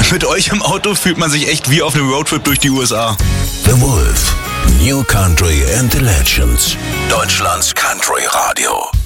Mit euch im Auto fühlt man sich echt wie auf einem Roadtrip durch die USA. The Wolf, New Country and the Legends. Deutschlands Country Radio.